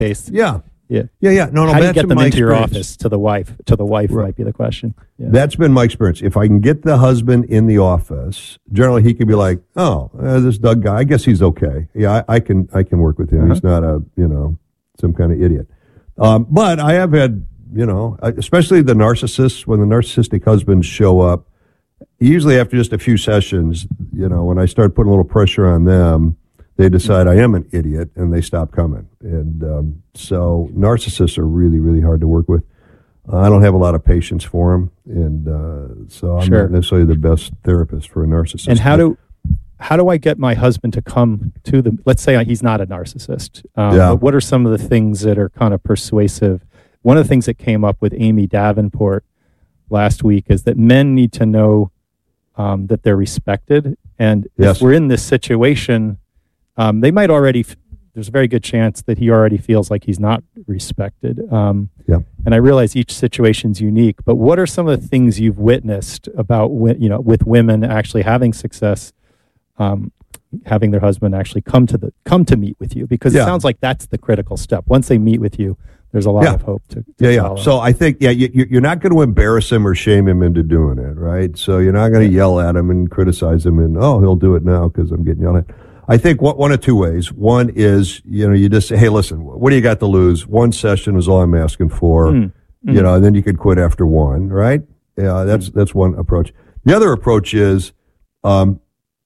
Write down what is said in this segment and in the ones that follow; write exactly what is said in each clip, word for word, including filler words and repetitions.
case. Yeah. Yeah. Yeah, yeah. No, no, How do you that's get been them my into your experience. office to the wife? To the wife Right. might be the question. Yeah. That's been my experience. If I can get the husband in the office, generally he can be like, "Oh, uh, this Doug guy, I guess he's okay. Yeah, I, I can, I can work with him. Uh-huh. He's not a, you know, some kind of idiot." Um, but I have had, you know, especially the narcissists, when the narcissistic husbands show up, usually after just a few sessions, you know, when I start putting a little pressure on them, they decide I am an idiot and they stop coming. And um, so narcissists are really, really hard to work with. Uh, I don't have a lot of patience for them, and uh, so I'm Sure. not necessarily the best therapist for a narcissist. And how do how do I get my husband to come to the? Let's say he's not a narcissist. Um, Yeah. But what are some of the things that are kind of persuasive? One of the things that came up with Amy Davenport last week is that men need to know um, that they're respected, and Yes. if we're in this situation, um, they might already. F- there's a very good chance that he already feels like he's not respected. Um, Yeah. And I realize each situation's unique, but what are some of the things you've witnessed about, wi- you know, with women actually having success, um, having their husband actually come to the come to meet with you? Because Yeah. it sounds like that's the critical step. Once they meet with you, there's a lot Yeah. of hope to, to Yeah, yeah. follow. So I think, yeah, you, you- you're not going to embarrass him or shame him into doing it, right? So you're not going to yell at him and criticize him and, oh, he'll do it now because I'm getting yelled at. I think one, one of two ways. One is, you know, you just say, hey, listen, what do you got to lose? One session is all I'm asking for, Mm. you know, and then you could quit after one, right? Yeah, that's, Mm. that's one approach. The other approach is, um,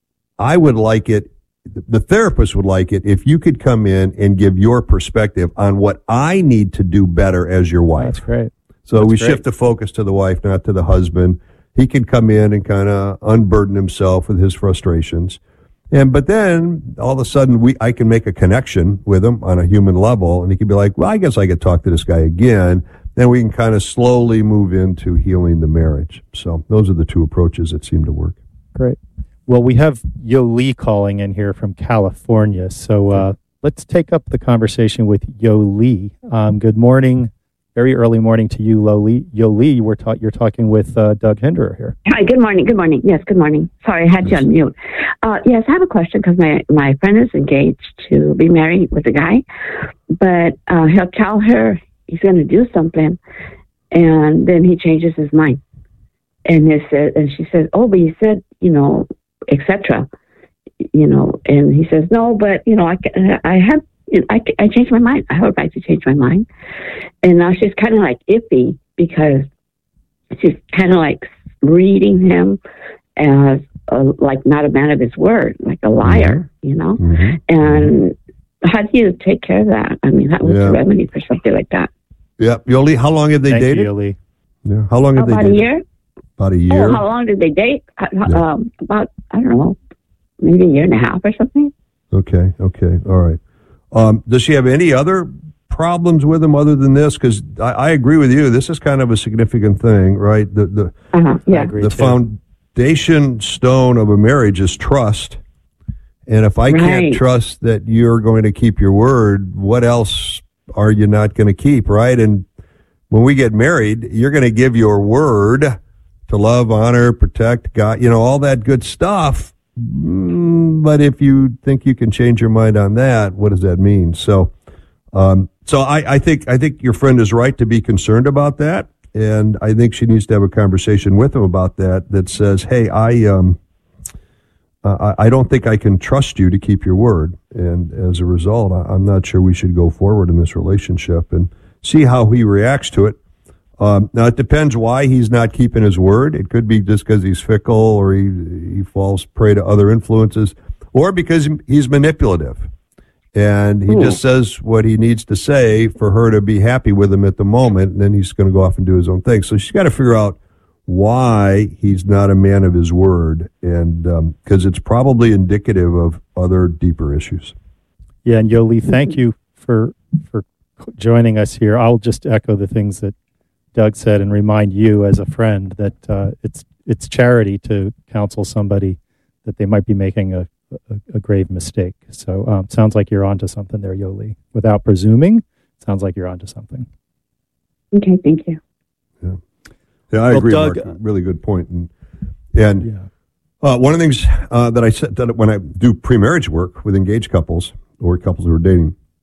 I would like it, the therapist would like it if you could come in and give your perspective on what I need to do better as your wife. That's great. So That's we great. shift the focus to the wife, not to the husband. He can come in and kind of unburden himself with his frustrations. And but then all of a sudden we I can make a connection with him on a human level, and he can be like, well, I guess I could talk to this guy again. Then we can kind of slowly move into healing the marriage. So those are the two approaches that seem to work. Great. Well, we have Yo Lee calling in here from California. So uh, let's take up the conversation with Yo Lee. Um, good morning. Very early morning to you, Yo Lee. Yo Lee, we're ta- you're talking with uh, Doug Hinderer here. Hi, good morning. Good morning. Yes, good morning. Sorry, I had you on mute. Uh, yes, I have a question because my, my friend is engaged to be married with a guy, but uh, he'll tell her he's going to do something, and then he changes his mind. And he said, and she says, "Oh, but you said, you know, et cetera" You know, and he says, "No, but you know, I I have I I changed my mind. I have a right to change my mind." And now she's kind of like iffy because she's kind of like reading him as a, like not a man of his word, like a liar, you know. Mm-hmm. And how do you take care of that? I mean, what's Yeah. the remedy for something like that? Yeah. Yoli, how long have they Thank dated? you, Yo Lee. Yeah. How long have About they a dated? year? About a year. Oh, how long did they date? Uh, Yeah. Um, about I don't know, maybe a year and a half or something. Okay. Okay. All right. Um, does she have any other problems with him other than this? Because I, I agree with you. This is kind of a significant thing, right? The the Uh-huh. I Yeah. agree the too. foundation stone of a marriage is trust. And if I can't Right. trust that you're going to keep your word, what else are you not going to keep, right? And when we get married, you're going to give your word to love, honor, protect, God, you know, all that good stuff. Mm, But if you think you can change your mind on that, what does that mean? So, um, so I, I think I think your friend is right to be concerned about that, and I think she needs to have a conversation with him about that. That says, "Hey, I um, uh, I, I don't think I can trust you to keep your word, and as a result, I, I'm not sure we should go forward in this relationship." And see how he reacts to it. Um, now, it depends why he's not keeping his word. It could be just because he's fickle or he, he falls prey to other influences, or because he's manipulative. And he Ooh. just says what he needs to say for her to be happy with him at the moment, and then he's going to go off and do his own thing. So she's got to figure out why he's not a man of his word, and because um, it's probably indicative of other deeper issues. Yeah, and Yo Lee, thank you for for joining us here. I'll just echo the things that Doug said and remind you as a friend that uh, it's it's charity to counsel somebody that they might be making a, a, a grave mistake. So um, sounds like you're onto something there, Yo Lee. Without presuming, sounds like you're onto something. Okay, thank you. Yeah, yeah, I Well, agree, Doug, Mark. Really good point. And and Yeah. uh, one of the things uh, that I said that when I do pre-marriage work with engaged couples or couples who are dating,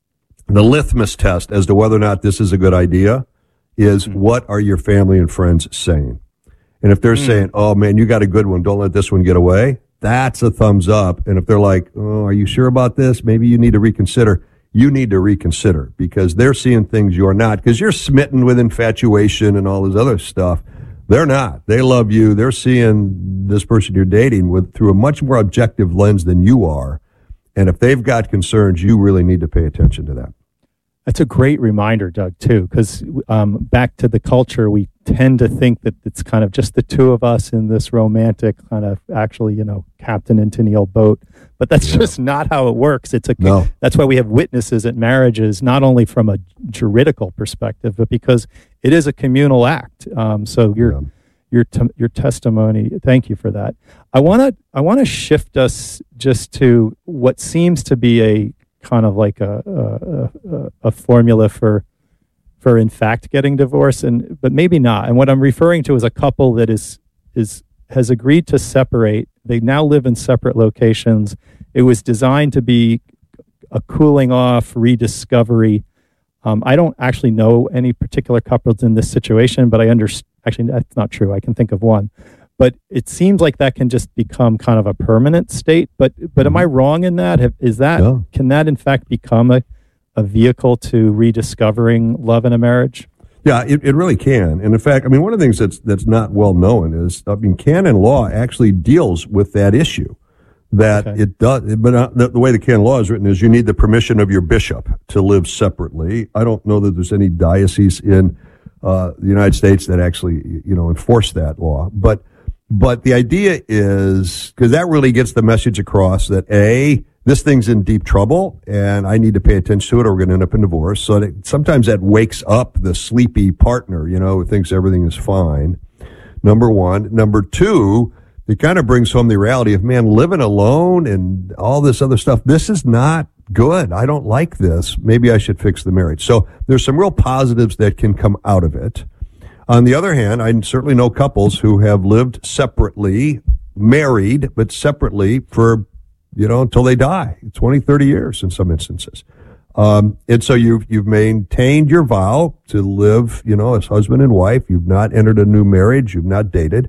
the litmus test as to whether or not this is a good idea is mm. what are your family and friends saying? And if they're mm. saying, oh, man, you got a good one, don't let this one get away, that's a thumbs up. And if they're like, oh, are you sure about this? Maybe you need to reconsider. You need to reconsider because they're seeing things you're not, because you're smitten with infatuation and all this other stuff. They're not. They love you. They're seeing this person you're dating with through a much more objective lens than you are. And if they've got concerns, you really need to pay attention to that. That's a great reminder, Doug, too, because um, back to the culture, we tend to think that it's kind of just the two of us in this romantic kind of actually, you know, Captain and Tennille boat. But that's yeah. just not how it works. It's a no. That's why we have witnesses at marriages, not only from a juridical perspective, but because it is a communal act. Um, so your yeah. your t- your testimony, thank you for that. I want to I want to shift us just to what seems to be a kind of like a, a, a, a formula for, for in fact getting divorced, and but maybe not. And what I'm referring to is a couple that is is has agreed to separate. They now live in separate locations. It was designed to be a cooling off, rediscovery. Um, I don't actually know any particular couples in this situation, but I understand. Actually, that's not true. I can think of one. But it seems like that can just become kind of a permanent state. But but am I wrong in that? Have, is that no. Can that in fact become a, a vehicle to rediscovering love in a marriage? Yeah, it, it really can. And in fact, I mean, one of the things that's that's not well known is, I mean, canon law actually deals with that issue. That okay. it does, but uh, the, the way the canon law is written is you need the permission of your bishop to live separately. I don't know that there's any diocese in uh, the United States that actually, you know, enforce that law. But But the idea is, because that really gets the message across that, A, this thing's in deep trouble and I need to pay attention to it or we're going to end up in divorce. So that sometimes that wakes up the sleepy partner, you know, who thinks everything is fine. Number one. Number two, it kind of brings home the reality of, man, living alone and all this other stuff. This is not good. I don't like this. Maybe I should fix the marriage. So there's some real positives that can come out of it. On the other hand, I certainly know couples who have lived separately, married, but separately for, you know, until they die, twenty, thirty years in some instances. Um, and so you've, you've maintained your vow to live, you know, as husband and wife. You've not entered a new marriage. You've not dated.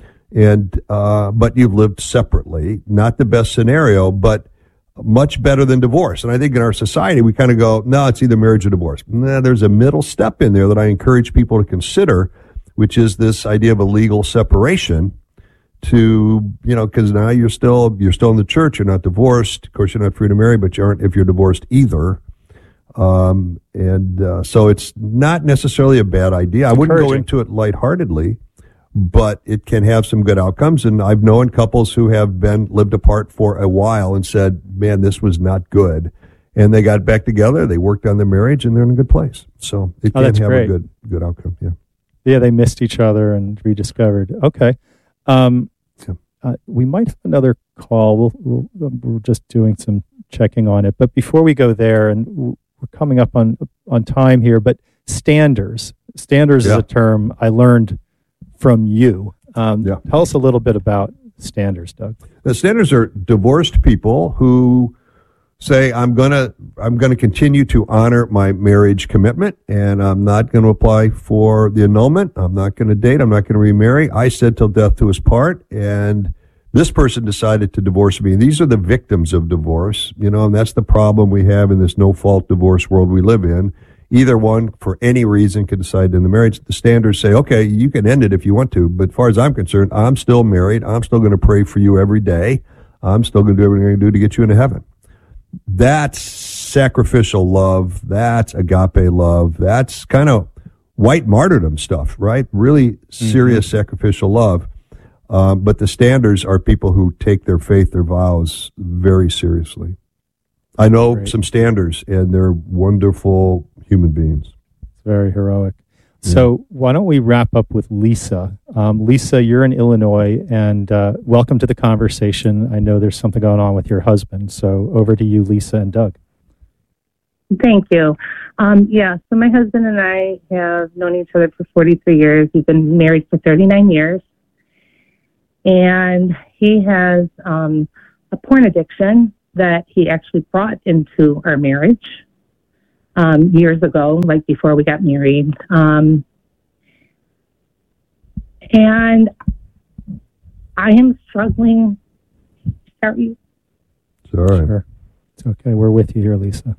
And, uh, but you've lived separately. Not the best scenario, but much better than divorce. And I think in our society, we kind of go, no, it's either marriage or divorce. Nah, there's a middle step in there that I encourage people to consider, which is this idea of a legal separation to, you know, because now you're still, you're still in the church. You're not divorced. Of course, you're not free to marry, but you aren't if you're divorced either. Um, and, uh, so it's not necessarily a bad idea. I wouldn't go into it lightheartedly, but it can have some good outcomes. And I've known couples who have been lived apart for a while and said, man, this was not good. And they got back together, they worked on their marriage, and they're in a good place. So it oh, can have great. a good good outcome. Yeah. Yeah, they missed each other and rediscovered. Okay. Um, yeah. uh, we might have another call. We'll, we'll, we're just doing some checking on it. But before we go there, and we're coming up on on time here, but standards. Standards yeah. is a term I learned from you. Um, yeah. Tell us a little bit about standards, Doug. The standards are divorced people who say, I'm gonna I'm gonna continue to honor my marriage commitment, and I'm not going to apply for the annulment. I'm not going to date. I'm not going to remarry. I said till death do us part, and this person decided to divorce me. And these are the victims of divorce, you know, and that's the problem we have in this no-fault divorce world we live in. Either one, for any reason, could decide to end the marriage. The standards say, okay, you can end it if you want to, but as far as I'm concerned, I'm still married. I'm still going to pray for you every day. I'm still going to do everything I can do to get you into heaven. That's sacrificial love. That's agape love. That's kind of white martyrdom stuff, right? Really serious mm-hmm. sacrificial love. Um, but the standards are people who take their faith, their vows very seriously. I know Great. some standards, and they're wonderful human beings. It's very heroic. So yeah. why don't we wrap up with Lisa? Um, Lisa, you're in Illinois, and uh, welcome to the conversation. I know there's something going on with your husband. So over to you, Lisa and Doug. Thank you. Um, yeah, so my husband and I have known each other for forty-three years. We've been married for thirty-nine years. And he has um, a porn addiction that he actually brought into our marriage. um, years ago, like before we got married. Um, and I am struggling. Sorry. It's all right. Sure. It's okay. We're with you here, Lisa.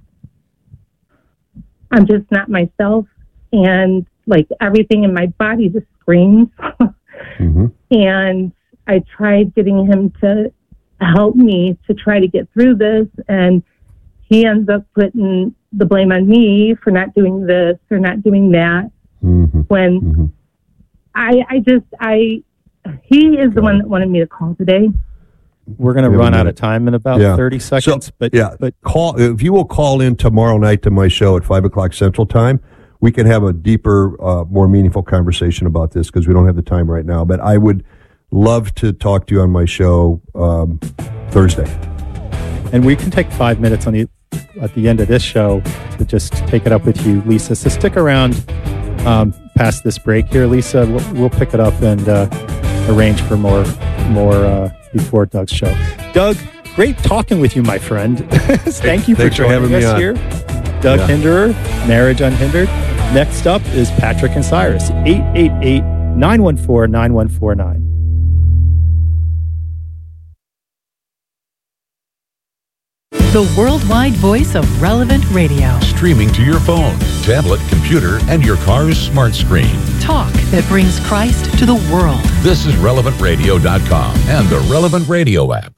I'm just not myself, and like everything in my body just screams. Mm-hmm. And I tried getting him to help me to try to get through this, and he ends up putting the blame on me for not doing this or not doing that. Mm-hmm. When mm-hmm. I, I just, I, he is the one that wanted me to call today. We're going to run out of time in about yeah. thirty seconds. So, but yeah, but call if you will call in tomorrow night to my show at five o'clock Central Time. We can have a deeper, uh, more meaningful conversation about this because we don't have the time right now. But I would love to talk to you on my show um, Thursday. And we can take five minutes on the at the end of this show to just take it up with you, Lisa. So stick around um, past this break here, Lisa. We'll, we'll pick it up and uh, arrange for more more uh, before Doug's show. Doug, great talking with you, my friend. Thank you for Thanks for joining having me us on. here. Doug Yeah. Hinderer, Marriage Unhindered. Next up is Patrick and Cyrus, eight eight eight, nine one four, nine one four nine. The worldwide voice of Relevant Radio. Streaming to your phone, tablet, computer, and your car's smart screen. Talk that brings Christ to the world. This is relevant radio dot com and the Relevant Radio app.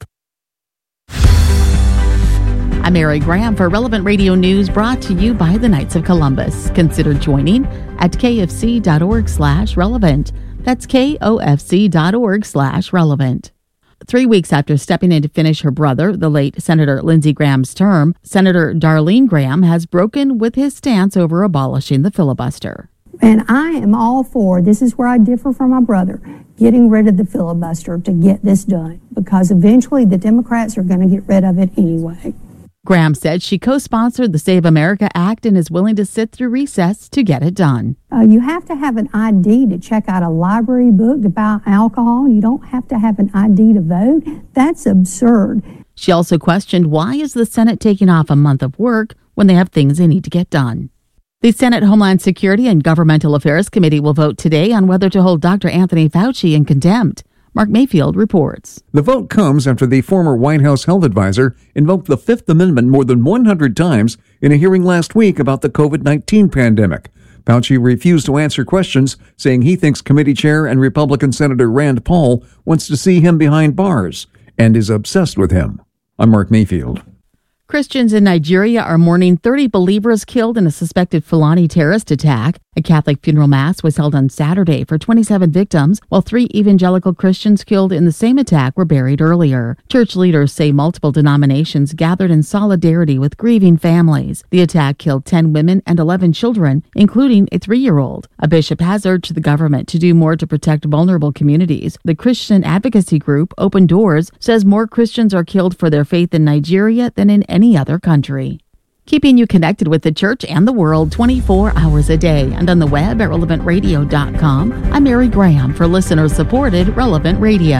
I'm Mary Graham for Relevant Radio News, brought to you by the Knights of Columbus. Consider joining at kfc.org slash relevant. That's kofc.org slash relevant. Three weeks after stepping in to finish her brother, the late Senator Lindsey Graham's term, Senator Darlene Graham has broken with his stance over abolishing the filibuster. And I am all for, this is where I differ from my brother, getting rid of the filibuster to get this done, because eventually the Democrats are going to get rid of it anyway. Graham said she co-sponsored the Save America Act and is willing to sit through recess to get it done. Uh, you have to have an I D to check out a library book to buy alcohol. You don't have to have an I D to vote. That's absurd. She also questioned, why is the Senate taking off a month of work when they have things they need to get done? The Senate Homeland Security and Governmental Affairs Committee will vote today on whether to hold Doctor Anthony Fauci in contempt. Mark Mayfield reports. The vote comes after the former White House health advisor invoked the Fifth Amendment more than one hundred times in a hearing last week about the covid nineteen pandemic. Fauci refused to answer questions, saying he thinks committee chair and Republican Senator Rand Paul wants to see him behind bars and is obsessed with him. I'm Mark Mayfield. Christians in Nigeria are mourning thirty believers killed in a suspected Fulani terrorist attack. A Catholic funeral mass was held on Saturday for twenty-seven victims, while three evangelical Christians killed in the same attack were buried earlier. Church leaders say multiple denominations gathered in solidarity with grieving families. The attack killed ten women and eleven children, including a three-year-old. A bishop has urged the government to do more to protect vulnerable communities. The Christian advocacy group Open Doors says more Christians are killed for their faith in Nigeria than in any other country. Keeping you connected with the church and the world twenty-four hours a day and on the web at relevant radio dot com. I'm Mary Graham for listener-supported Relevant Radio.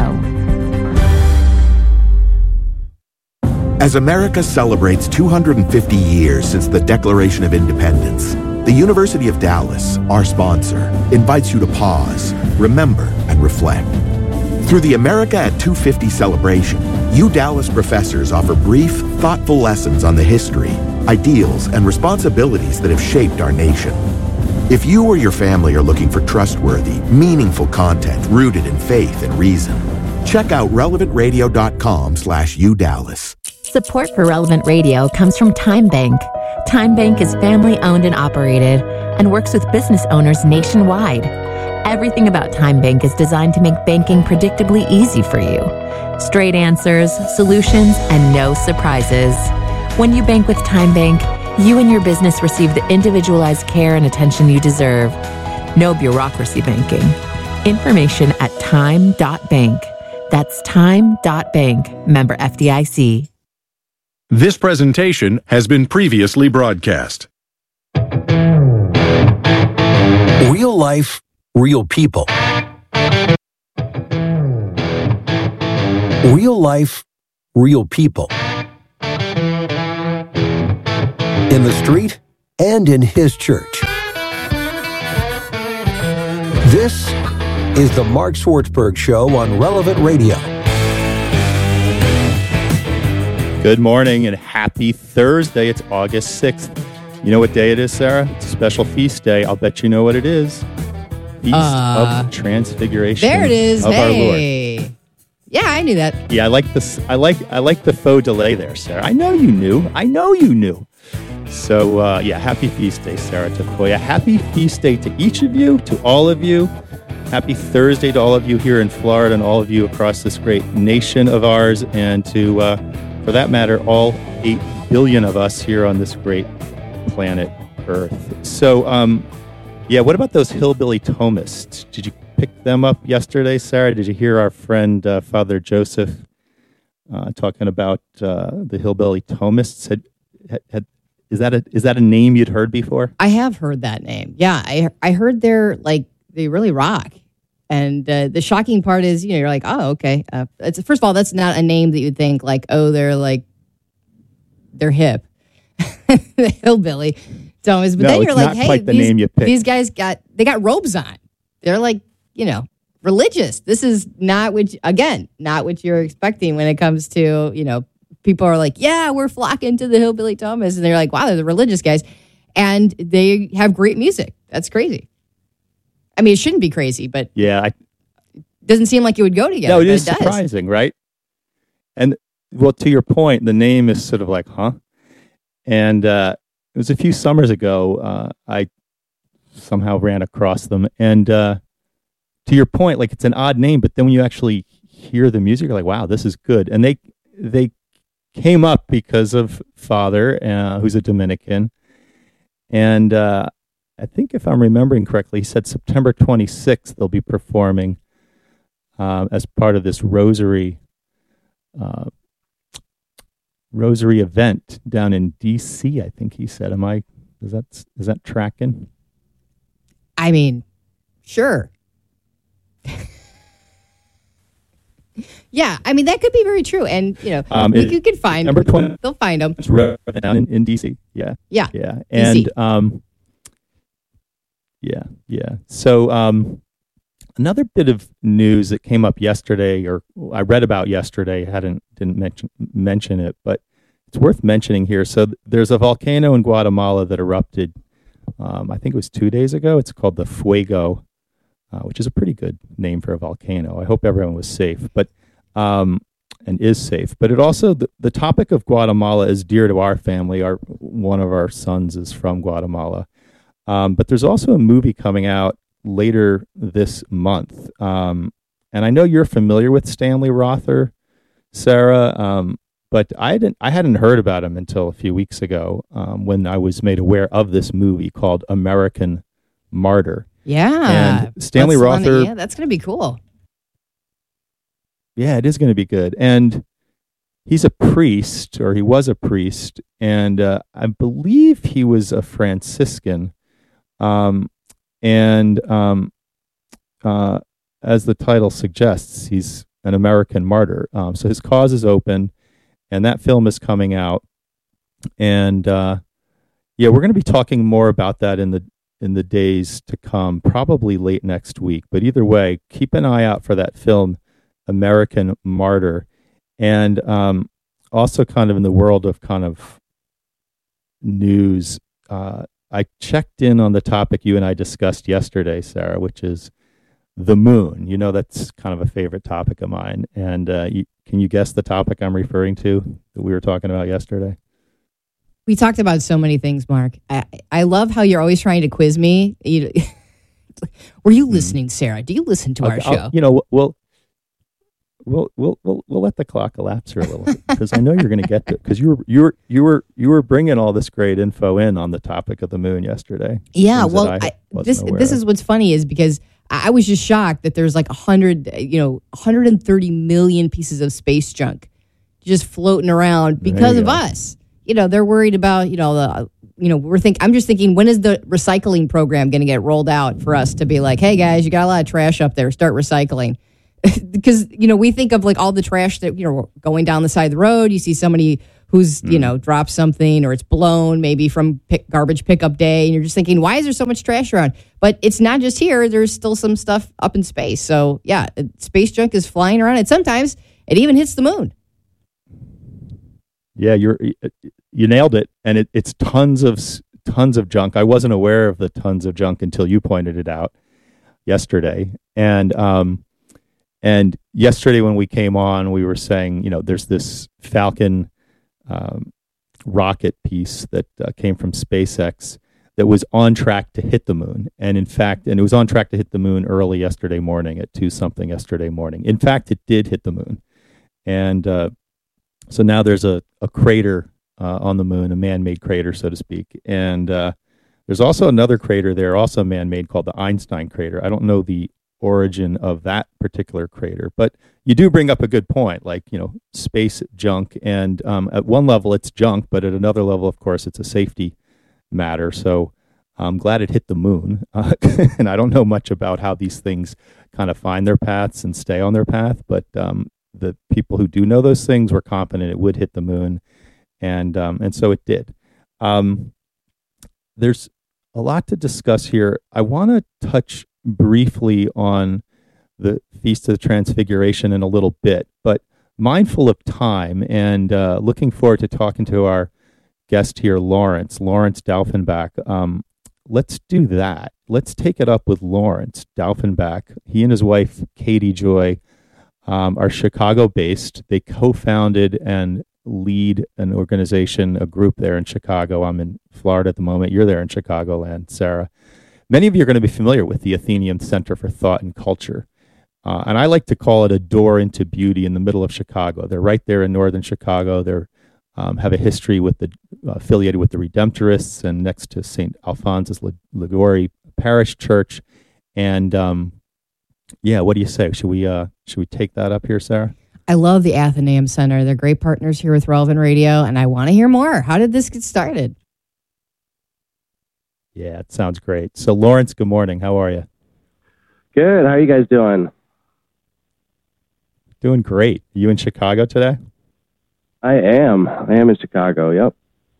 As America celebrates two hundred fifty years since the Declaration of Independence, the University of Dallas, our sponsor, invites you to pause, remember, and reflect. Through the America at two fifty celebration, U Dallas professors offer brief, thoughtful lessons on the history, ideals, and responsibilities that have shaped our nation. If you or your family are looking for trustworthy, meaningful content rooted in faith and reason, check out relevant radio dot com slash U Dallas. Support for Relevant Radio comes from Time Bank. Time Bank is family-owned and operated and works with business owners nationwide. Everything about Time Bank is designed to make banking predictably easy for you. Straight answers, solutions, and no surprises. When you bank with Time Bank, you and your business receive the individualized care and attention you deserve. No bureaucracy banking. Information at time dot bank. That's time dot bank. Member F D I C. This presentation has been previously broadcast. Real life, real people. Real life, real people. In the street, and in His church. This is the Mark Swartzberg Show on Relevant Radio. Good morning and happy Thursday. It's August sixth. You know what day it is, Sarah? It's a special feast day. I'll bet you know what it is. Feast Uh, of Transfiguration. There it is. Of Hey. our Lord. Yeah, I knew that. Yeah, I like this. I like I like the faux delay there, Sarah. I know you knew. I know you knew. So uh, yeah, happy feast day, Sarah Tafoya. Happy feast day to each of you, to all of you. Happy Thursday to all of you here in Florida and all of you across this great nation of ours, and to, uh, for that matter, all eight billion of us here on this great planet Earth. So, um, yeah, what about those hillbilly Thomists? Did you pick them up yesterday, Sarah? Did you hear our friend uh, Father Joseph uh, talking about uh, the hillbilly Thomists? Had, had, had, is that a is that a name you'd heard before? I have heard that name. Yeah, I I heard they're like they really rock. And uh, the shocking part is, you know, you're like, oh, okay. Uh, it's, first of all, that's not a name that you'd think like, oh, they're like, they're hip. The hillbilly Thomas. But No, then you're it's like, not hey, quite the these, name you picked. these guys got, they got robes on. They're like, you know, religious. This is not what, you, again, not what you're expecting when it comes to, you know, people are like, yeah, we're flocking to the hillbilly Thomas. And they're like, wow, they're the religious guys. And they have great music. That's crazy. I mean, it shouldn't be crazy, but Yeah, I, it doesn't seem like it would go together. no, it but is it does. surprising, right? And well, to your point, the name is sort of like, huh? And uh, it was a few summers ago. Uh, I somehow ran across them, and uh, to your point, like it's an odd name, but then when you actually hear the music, you're like, wow, this is good. And they they came up because of Father, uh, who's a Dominican, and uh, I think if I'm remembering correctly, he said September twenty-sixth they'll be performing uh, as part of this Rosary uh, Rosary event down in D C. I think he said. Am I? Is that is that tracking? I mean, sure. Yeah, I mean, that could be very true. And, you know, Um, you, it- you can find September twentieth they'll find them. It's right down in, in D C. Yeah. Yeah. Yeah. D C. And um, yeah, yeah. So um, another bit of news that came up yesterday, or I read about yesterday, hadn't didn't mention mention it, but it's worth mentioning here. So th- there's a volcano in Guatemala that erupted. Um, I think it was two days ago. It's called the Fuego, uh, which is a pretty good name for a volcano. I hope everyone was safe, but um, and is safe. But it also the, the topic of Guatemala is dear to our family. Our one of our sons is from Guatemala, um, but there's also a movie coming out later this month, um, and I know you're familiar with Stanley Rother, Sarah. Um, But I didn't. I hadn't heard about him until a few weeks ago, um, when I was made aware of this movie called American Martyr. Yeah. And Stanley That's the one that- Rother. yeah, that's going to be cool. Yeah, it is going to be good. And he's a priest, or he was a priest, and uh, I believe he was a Franciscan. Um, and um, uh, as the title suggests, he's an American martyr. Um, so his cause is open. And that film is coming out, and uh, yeah, we're going to be talking more about that in the in the days to come, probably late next week. But either way, keep an eye out for that film, American Martyr, and um, also kind of in the world of kind of news. Uh, I checked in on the topic you and I discussed yesterday, Sarah, which is the moon. You know, that's kind of a favorite topic of mine, and uh, you, can you guess the topic I'm referring to that we were talking about yesterday? We talked about so many things, Mark. I, I love how you're always trying to quiz me. You, were you listening, Sarah? Do you listen to our I'll- show? I'll- you know, we'll we'll we'll we'll we'll let the clock elapse here a little bit, because I know you're going to get to it, because you were you were you were you were bringing all this great info in on the topic of the moon yesterday. Yeah, Things well, that I I, wasn't this aware this of. is what's funny is because I I was just shocked that there's like a hundred, you know, one hundred thirty million pieces of space junk just floating around There because you of go. us. You know, they're worried about, you know, the, you know, we're think. I'm just thinking, when is the recycling program going to get rolled out for us to be like, hey guys, you got a lot of trash up there, start recycling. Because, you know, we think of like all the trash that, you know, going down the side of the road. You see somebody who's, mm. you know, dropped something or it's blown maybe from pick, garbage pickup day. And you're just thinking, why is there so much trash around? But it's not just here. There's still some stuff up in space. So, yeah, space junk is flying around. And sometimes it even hits the moon. Yeah, you're you nailed it. And it, it's tons of tons of junk. I wasn't aware of the tons of junk until you pointed it out yesterday. And um, and yesterday when we came on, we were saying, you know, there's this Falcon um, rocket piece that uh, came from SpaceX that was on track to hit the moon. And in fact, and it was on track to hit the moon early yesterday morning at two something yesterday morning. In fact, it did hit the moon. And uh, so now there's a, a crater uh, on the moon, a man-made crater, so to speak. And uh, there's also another crater there, also man-made, called the Einstein crater. I don't know the origin of that particular crater, but you do bring up a good point, like, you know, space junk. And um, at one level, it's junk, but at another level, of course, it's a safety matter. So I'm glad it hit the moon. Uh, and I don't know much about how these things kind of find their paths and stay on their path, but um, the people who do know those things were confident it would hit the moon. And um, and so it did. Um, there's a lot to discuss here. I want to touch briefly on the Feast of the Transfiguration in a little bit, but mindful of time and uh, looking forward to talking to our guest here, Lawrence, Lawrence Daufenbach. Um, let's do that. Let's take it up with Lawrence Daufenbach. He and his wife, Katie Joy, um, are Chicago-based. They co-founded and lead an organization, a group there in Chicago. I'm in Florida at the moment. You're there in Chicagoland, Sarah. Many of you are going to be familiar with the Athenaeum Center for Thought and Culture. Uh, and I like to call it a door into beauty in the middle of Chicago. They're right there in northern Chicago. They're Um, have a history with the uh, affiliated with the Redemptorists and next to Saint Alphonsus Liguori Parish Church. And um, yeah, what do you say? Should we uh, should we take that up here, Sarah? I love the Athenaeum Center. They're great partners here with Relevant Radio, and I want to hear more. How did this get started? Yeah, it sounds great. So, Lawrence, good morning. How are you? Good. How are you guys doing? Doing great. Are you in Chicago today? I am. I am in Chicago, yep.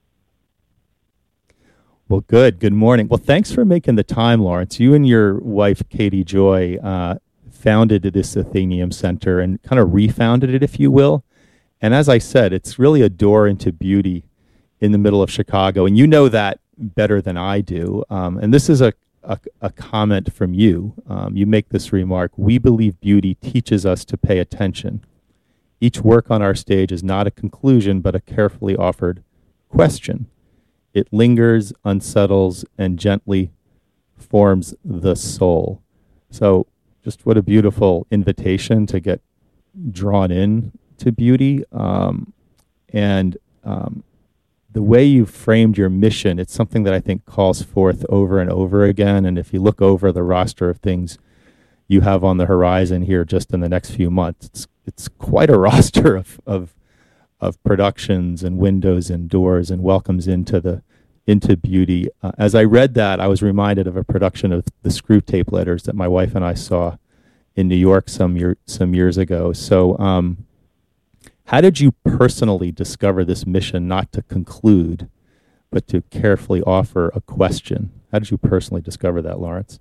Well, good. Good morning. Well, thanks for making the time, Lawrence. You and your wife, Katie Joy, uh, founded this Athenaeum Center and kind of refounded it, if you will. And as I said, it's really a door into beauty in the middle of Chicago. And you know that better than I do. Um, and this is a, a, a comment from you. Um, you make this remark: "We believe beauty teaches us to pay attention. Each work on our stage is not a conclusion, but a carefully offered question. It lingers, unsettles, and gently forms the soul." So just what a beautiful invitation to get drawn in to beauty. Um, and um, the way you've framed your mission, it's something that I think calls forth over and over again. And if you look over the roster of things you have on the horizon here just in the next few months, it's it's quite a roster of of of productions and windows and doors and welcomes into the into beauty. Uh, as I read that, I was reminded of a production of the Screw Tape Letters that my wife and I saw in New York some year some years ago. So, um, how did you personally discover this mission, not to conclude, but to carefully offer a question? How did you personally discover that, Lawrence?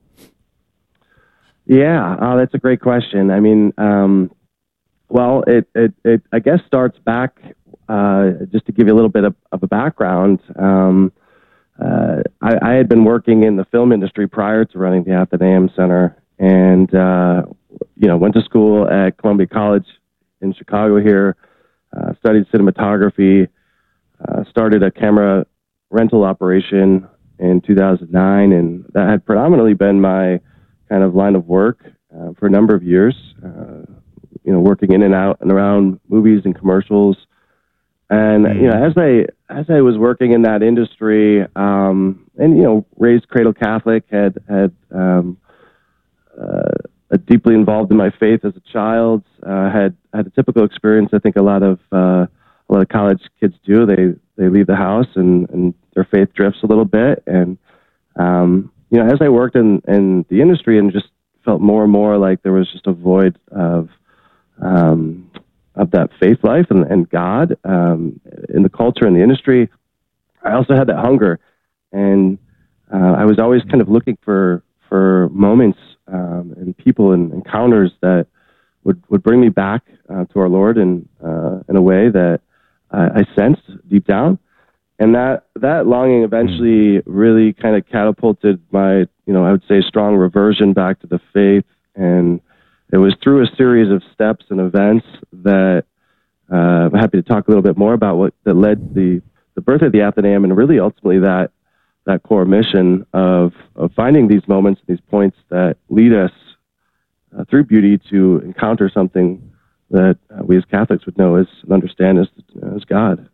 Yeah, uh, that's a great question. I mean, um, well, it, it, it, I guess, starts back, uh, just to give you a little bit of, of a background. Um, uh, I, I had been working in the film industry prior to running the Athenaeum Center, and, uh, you know, went to school at Columbia College in Chicago here, uh, studied cinematography, uh, started a camera rental operation in two thousand nine, and that had predominantly been my kind of line of work uh, for a number of years, uh, you know, working in and out and around movies and commercials. And, mm-hmm. you know, as I, as I was working in that industry, um, and, you know, raised cradle Catholic, had, had, um, uh, deeply involved in my faith as a child, uh, had, had a typical experience. I think a lot of, uh, a lot of college kids do. They, they leave the house and, and their faith drifts a little bit. And, um, you know, as I worked in, in the industry and just felt more and more like there was just a void of, um, of that faith life and, and God um, in the culture and the industry. I also had that hunger, and uh, I was always kind of looking for for moments um, and people and encounters that would, would bring me back uh, to our Lord in uh, in a way that uh, I sensed deep down. And that, that longing eventually really kind of catapulted my, you know, I would say strong reversion back to the faith. And it was through a series of steps and events that uh, I'm happy to talk a little bit more about what that led the, the birth of the Athenaeum, and really ultimately that that core mission of, of finding these moments, these points that lead us uh, through beauty to encounter something that uh, we as Catholics would know as and understand as, as God.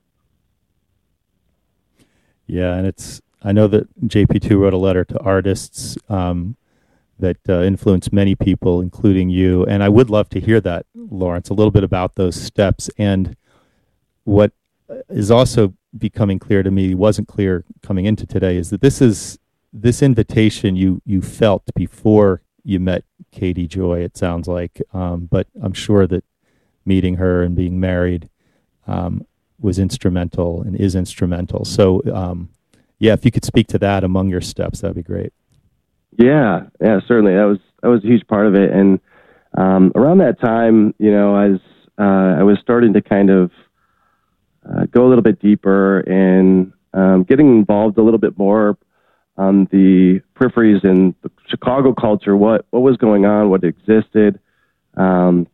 Yeah, and it's, I know that J P two wrote a letter to artists um, that uh, influenced many people, including you. And I would love to hear that, Lawrence, a little bit about those steps. And what is also becoming clear to me, wasn't clear coming into today, is that this is this invitation you you felt before you met Katie Joy, it sounds like. Um, but I'm sure that meeting her and being married um, was instrumental and is instrumental. So, um, yeah, if you could speak to that among your steps, that'd be great. Yeah, yeah, certainly. That was that was a huge part of it. And um, around that time, you know, as uh, I was starting to kind of uh, go a little bit deeper and um, getting involved a little bit more on the peripheries in the Chicago culture, what what was going on, what existed. Um,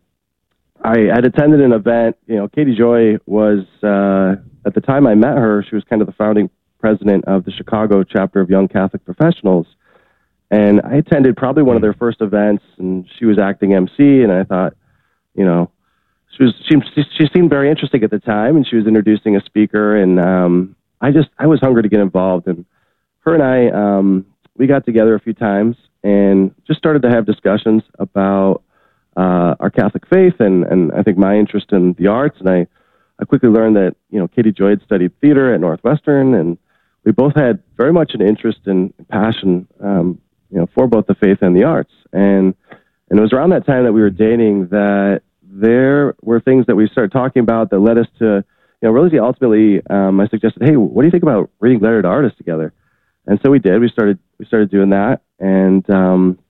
I had attended an event. You know, Katie Joy was, uh, at the time I met her, she was kind of the founding president of the Chicago chapter of Young Catholic Professionals. And I attended probably one of their first events, and she was acting M C, and I thought, you know, she was she, she seemed very interesting at the time, and she was introducing a speaker, and um, I just, I was hungry to get involved. And her and I, um, we got together a few times and just started to have discussions about Uh, our Catholic faith, and, and I think my interest in the arts. And I, I quickly learned that, you know, Katie Joy had studied theater at Northwestern, and we both had very much an interest and passion, um, you know, for both the faith and the arts. And, and it was around that time that we were dating that there were things that we started talking about that led us to, you know, really ultimately, um, I suggested, hey, what do you think about reading Letter to Artists together? And so we did. We started, we started doing that. And um,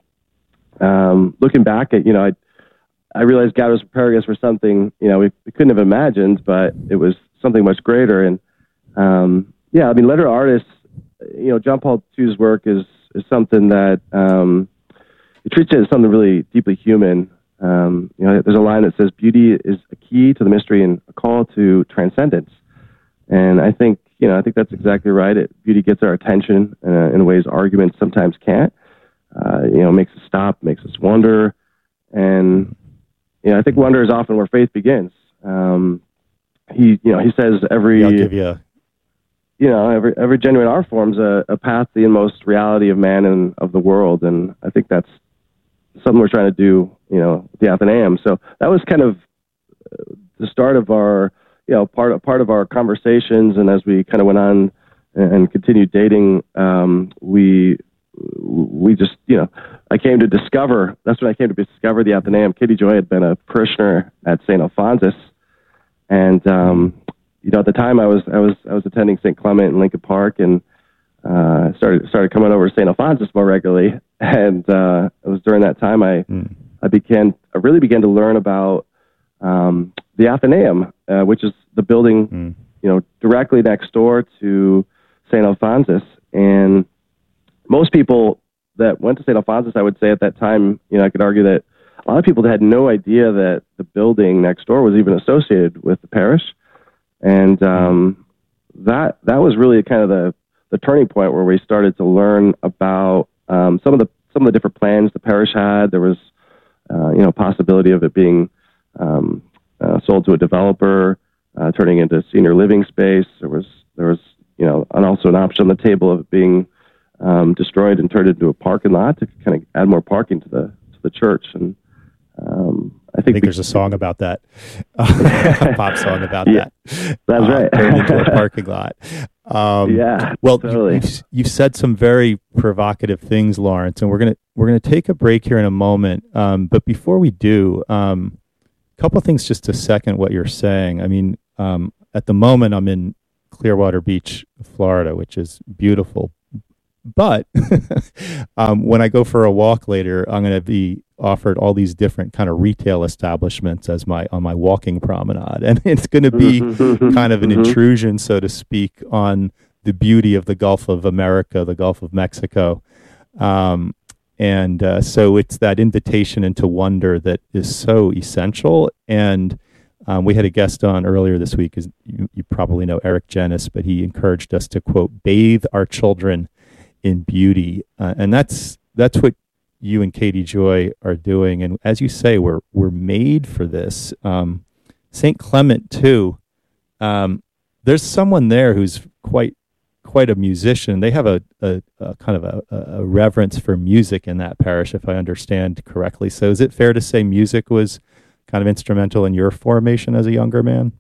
um, looking back at, you know, I, I realized God was preparing us for something, you know, we, we couldn't have imagined, but it was something much greater. And, um, yeah, I mean, Letter to Artists, you know, John Paul the Second's work is, is something that, um, it treats it as something really deeply human. Um, you know, there's a line that says, beauty is a key to the mystery and a call to transcendence. And I think, you know, I think that's exactly right. It, beauty gets our attention uh, in ways arguments sometimes can't. Uh, you know, makes us stop, makes us wonder. And, you know, I think wonder is often where faith begins. Um, he, you know, he says every, I'll give you, a... you know, every every genuine art forms a, a path to the inmost reality of man and of the world, and I think that's something we're trying to do, you know, with the Athenaeum. So that was kind of the start of our, you know, part of part of our conversations, and as we kind of went on and, and continued dating, um, we. we just, you know, I came to discover, that's when I came to discover the Athenaeum. Katie Joy had been a parishioner at Saint Alphonsus. And, um, you know, at the time I was, I was, I was attending Saint Clement in Lincoln Park, and, uh, started, started coming over to Saint Alphonsus more regularly. And, uh, it was during that time I, mm. I began, I really began to learn about, um, the Athenaeum, uh, which is the building, mm. you know, directly next door to Saint Alphonsus. And most people that went to Saint Alphonsus, I would say at that time, you know, I could argue that a lot of people had no idea that the building next door was even associated with the parish. And um, that that was really kind of the, the turning point where we started to learn about um, some of the some of the different plans the parish had. There was, uh, you know, possibility of it being um, uh, sold to a developer, uh, turning into senior living space. There was there was, you know, and also an option on the table of it being Um, destroyed and turned into a parking lot to kind of add more parking to the to the church. And um, I, think I think there's a song about that, a pop song about yeah, that. That's uh, right. Turned into a parking lot. Um, yeah. Well, totally. you've, you've said some very provocative things, Lawrence, and we're gonna we're gonna take a break here in a moment. Um, but before we do, um, couple of things just to second what you're saying. I mean, um, at the moment, I'm in Clearwater Beach, Florida, which is beautiful. But um, when I go for a walk later, I'm going to be offered all these different kind of retail establishments as my on my walking promenade, and it's going to be kind of an intrusion, so to speak, on the beauty of the Gulf of America, the Gulf of Mexico, um, and uh, so it's that invitation into wonder that is so essential. And um, we had a guest on earlier this week, as you, you probably know Eric Jennis, but he encouraged us to quote bathe our children in beauty, uh, and that's that's what you and Katie Joy are doing. And as you say, we're we're made for this. Um, Saint Clement too. Um, there's someone there who's quite quite a musician. They have a, a, a kind of a, a reverence for music in that parish, if I understand correctly. So, is it fair to say music was kind of instrumental in your formation as a younger man?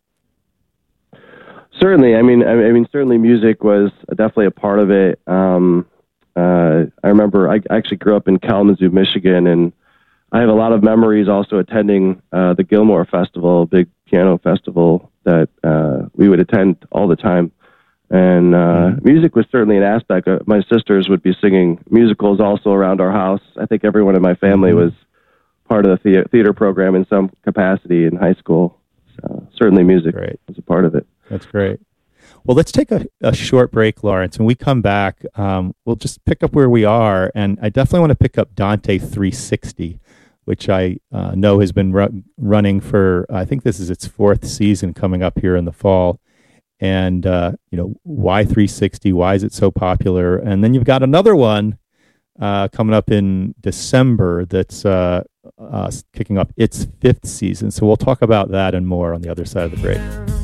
Certainly. I mean, I mean, certainly music was definitely a part of it. Um, uh, I remember I actually grew up in Kalamazoo, Michigan, and I have a lot of memories also attending uh, the Gilmore Festival, a big piano festival that uh, we would attend all the time. And uh, mm-hmm. music was certainly an aspect. Uh, my sisters would be singing musicals also around our house. I think everyone in my family mm-hmm. was part of the thea- theater program in some capacity in high school. So certainly music Great. was a part of it. That's great. Well, let's take a, a short break, Lawrence. When we come back, um, we'll just pick up where we are. And I definitely want to pick up Dante three sixty, which I uh, know has been ru- running for, I think this is its fourth season coming up here in the fall. And, uh, you know, why three sixty? Why is it so popular? And then you've got another one uh, coming up in December that's uh, uh, kicking up its fifth season. So we'll talk about that and more on the other side of the break.